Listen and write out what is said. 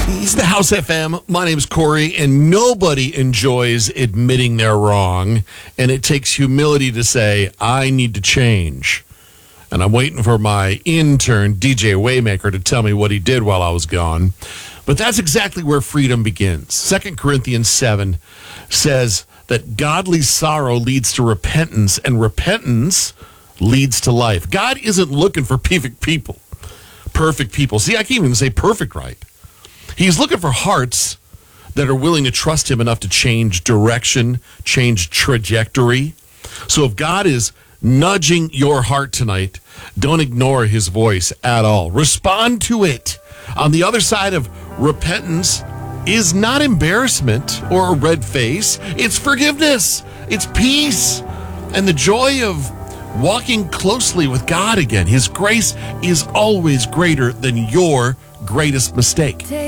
He's the House FM. My name's Corey, and nobody enjoys admitting they're wrong. And it takes humility to say, I need to change. And I'm waiting for my intern, DJ Waymaker, to tell me what he did while I was gone. But that's exactly where freedom begins. 2 Corinthians 7 says that godly sorrow leads to repentance, and repentance leads to life. God isn't looking for perfect people. See, I can't even say perfect right. He's looking for hearts that are willing to trust him enough to change direction, change trajectory. So if God is nudging your heart tonight, don't ignore his voice at all. Respond to it. On the other side of repentance is not embarrassment or a red face. It's forgiveness. It's peace and the joy of walking closely with God again. His grace is always greater than your greatest mistake.